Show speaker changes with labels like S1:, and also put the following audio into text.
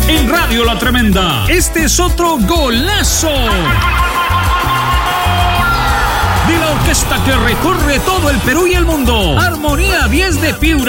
S1: en Radio La Tremenda. Este es otro golazo de la orquesta que recorre todo el Perú y el mundo. Armonía 10 de Piura.